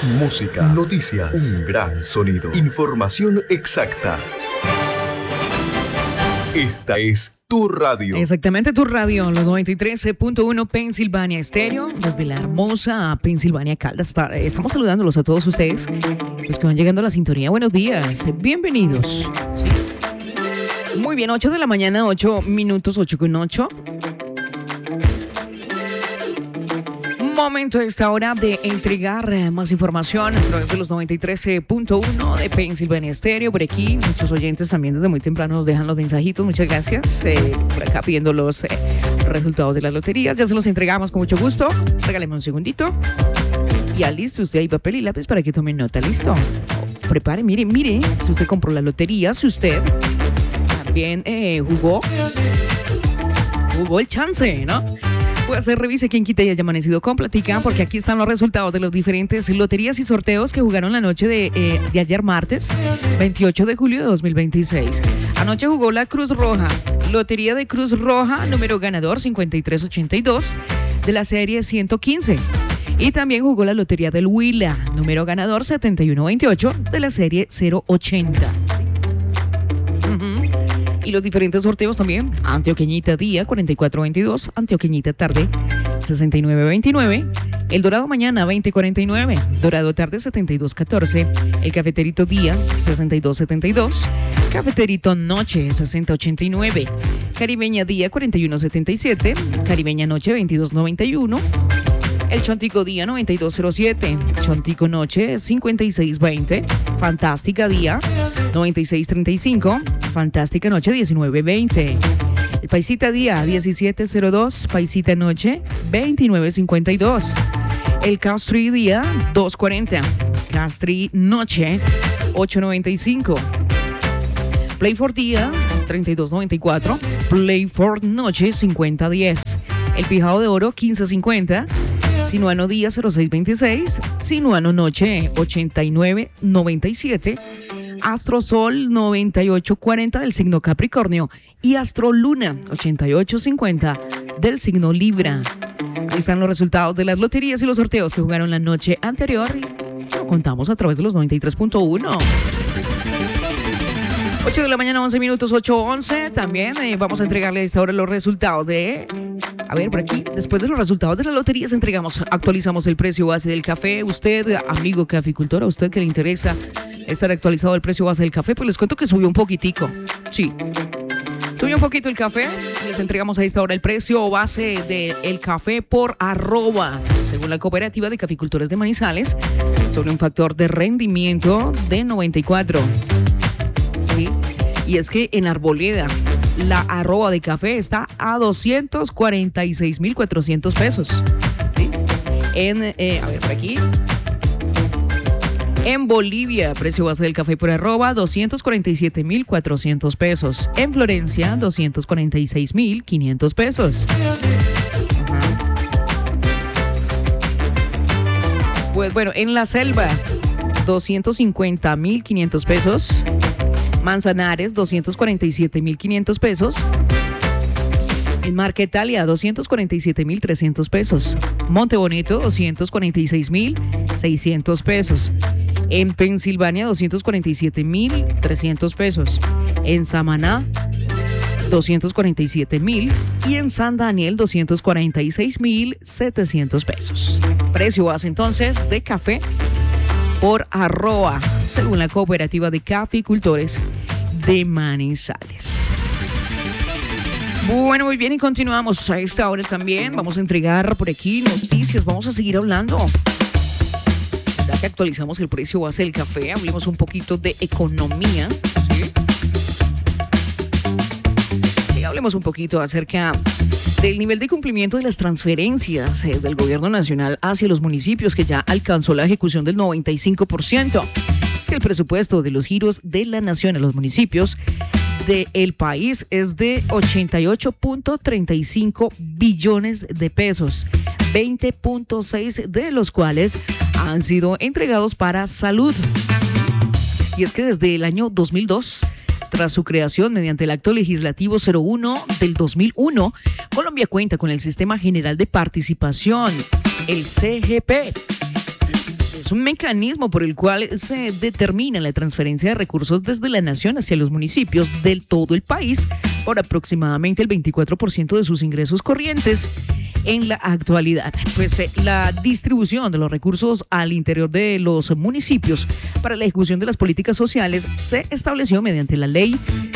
música, noticias, un gran sonido, información exacta. Esta es tu radio. Exactamente, tu radio, los 93.1 Pensilvania Estéreo, desde la hermosa Pensilvania Caldas. Estamos saludándolos a todos ustedes, los que van llegando a la sintonía. Buenos días, bienvenidos. Sí. Muy bien, 8 de la mañana, 8 minutos, 8:08. Momento a esta hora de entregar más información a través de los 93.1 de Pensilvania Estéreo. Por aquí, muchos oyentes también desde muy temprano nos dejan los mensajitos. Muchas gracias. Por acá pidiendo los resultados de las loterías. Ya se los entregamos con mucho gusto. Regáleme un segundito. Ya listo, usted hay papel y lápiz para que tome nota. Listo. Prepare, mire. Si usted compró la lotería, si usted también jugó el chance, ¿no? Pues revise quién quita y haya amanecido con platica, porque aquí están los resultados de los diferentes loterías y sorteos que jugaron la noche de ayer martes 28 de julio de 2026. Anoche jugó la Cruz Roja, Lotería de Cruz Roja, número ganador 5382 de la serie 115. Y también jugó la Lotería del Huila, número ganador 7128 de la serie 080. Y los diferentes sorteos también: Antioqueñita Día 4422, Antioqueñita Tarde 6929, El Dorado Mañana 2049, Dorado Tarde 7214, El Cafeterito Día 6272, Cafeterito Noche 6089, Caribeña Día 4177, Caribeña Noche 2291, El Chontico Día 9207, Chontico Noche 5620, Fantástica Día 9635, Fantástica Noche 1920, El Paisita Día 1702, Paisita Noche 2952, El Castri Día 240, Castri Noche 895, Play for Día 3294, Play for Noche 5010, El Pijao de Oro 1550, Sinuano Día 0626, Sinuano Noche 8997, Astro Sol 9840 del signo Capricornio y Astro Luna 8850 del signo Libra. Ahí están los resultados de las loterías y los sorteos que jugaron la noche anterior y lo contamos a través de los 93.1. 8 de la mañana, 11 minutos, 8:11. También vamos a entregarle a esta hora los resultados de... A ver, por aquí, después de los resultados de las loterías, actualizamos el precio base del café. Usted, amigo caficultor, a usted que le interesa estar actualizado el precio base del café, pues les cuento que subió un poquitico. Sí, subió un poquito el café. Les entregamos a esta hora el precio base del café por arroba, según la Cooperativa de Caficultores de Manizales, sobre un factor de rendimiento de 94. Sí, y es que en Arboleda la arroba de café está a 246,400 pesos. ¿Sí? A ver, por aquí. En Bolivia, precio base del café por arroba, 247,400 pesos. En Florencia, 246,500 pesos. Pues bueno, en La Selva, 250,500 pesos. Manzanares, 247,500 pesos. En Marquetalia, 247,300 pesos. Monte Bonito, 246,600 pesos. En Pensilvania, 247,300 pesos. En Samaná, 247,000. Y en San Daniel, 246,700 pesos. Precio base entonces de café por arroba, según la Cooperativa de Caficultores de Manizales. Bueno, muy bien, y continuamos a esta hora también. Vamos a entregar por aquí noticias, vamos a seguir hablando. Ya que actualizamos el precio base del café, hablemos un poquito de economía, ¿sí? Y hablemos un poquito acerca del nivel de cumplimiento de las transferencias del gobierno nacional hacia los municipios, que ya alcanzó la ejecución del 95%. Es que el presupuesto de los giros de la nación a los municipios del país es de 88.35 billones de pesos, 20.6 de los cuales han sido entregados para salud. Y es que desde el año 2002, tras su creación mediante el Acto Legislativo 01 del 2001, Colombia cuenta con el Sistema General de Participación, el CGP. Es un mecanismo por el cual se determina la transferencia de recursos desde la nación hacia los municipios de todo el país por aproximadamente el 24% de sus ingresos corrientes. En la actualidad, pues la distribución de los recursos al interior de los municipios para la ejecución de las políticas sociales se estableció mediante la Ley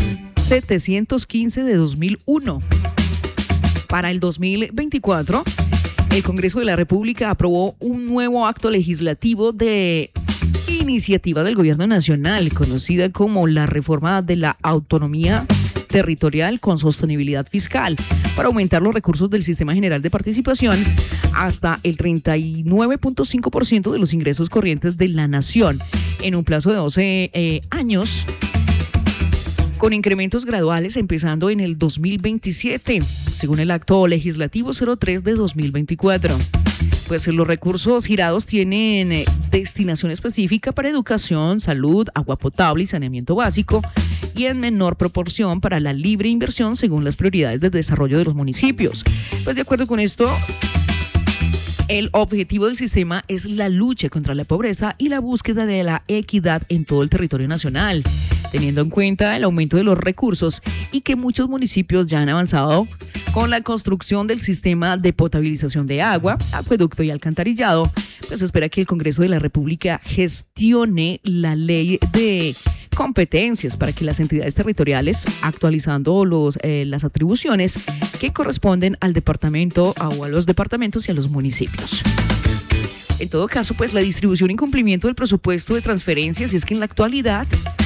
715 de 2001. Para el 2024, el Congreso de la República aprobó un nuevo acto legislativo de iniciativa del Gobierno Nacional, conocida como la Reforma de la Autonomía Territorial con Sostenibilidad Fiscal, para aumentar los recursos del Sistema General de Participación hasta el 39.5% de los ingresos corrientes de la nación en un plazo de 12 años, con incrementos graduales empezando en el 2027, según el acto legislativo 03 de 2024. Pues los recursos girados tienen destinación específica para educación, salud, agua potable y saneamiento básico, y en menor proporción para la libre inversión según las prioridades de desarrollo de los municipios. Pues de acuerdo con esto, el objetivo del sistema es la lucha contra la pobreza y la búsqueda de la equidad en todo el territorio nacional, teniendo en cuenta el aumento de los recursos y que muchos municipios ya han avanzado con la construcción del sistema de potabilización de agua, acueducto y alcantarillado. Pues se espera que el Congreso de la República gestione la ley de competencias para que las entidades territoriales, actualizando las atribuciones que corresponden al departamento o a los departamentos y a los municipios. En todo caso, pues la distribución y cumplimiento del presupuesto de transferencias es que en la actualidad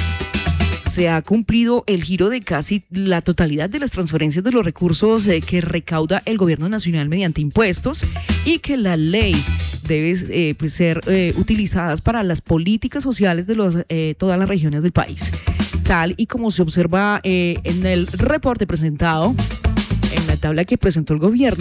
se ha cumplido el giro de casi la totalidad de las transferencias de los recursos que recauda el Gobierno Nacional mediante impuestos, y que la ley debe pues ser utilizadas para las políticas sociales de todas las regiones del país, tal y como se observa en el reporte presentado en la tabla que presentó el gobierno.